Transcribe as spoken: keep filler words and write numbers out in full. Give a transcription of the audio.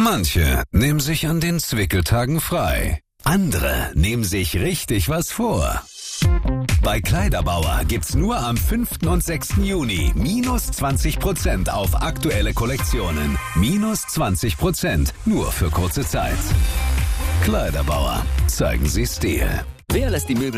Manche nehmen sich an den Zwickeltagen frei. Andere nehmen sich richtig was vor. Bei Kleiderbauer gibt's nur am fünften und sechsten Juni minus zwanzig Prozent auf aktuelle Kollektionen. Minus zwanzig Prozent nur für kurze Zeit. Kleiderbauer, zeigen Sie Stil. Wer lässt die Möbel